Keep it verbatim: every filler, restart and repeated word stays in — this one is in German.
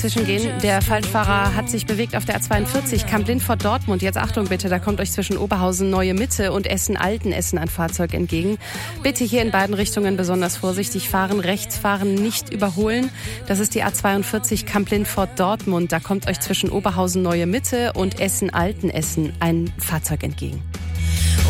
Zwischengehen. Der Falschfahrer hat sich bewegt auf der A zweiundvierzig, Kamp-Lindfort Dortmund. Jetzt Achtung bitte, da kommt euch zwischen Oberhausen Neue Mitte und Essen-Altenessen ein Fahrzeug entgegen. Bitte hier in beiden Richtungen besonders vorsichtig fahren, rechts fahren, nicht überholen. Das ist die A zweiundvierzig, Kamp-Lindfort Dortmund. Da kommt euch zwischen Oberhausen Neue Mitte und Essen-Altenessen ein Fahrzeug entgegen.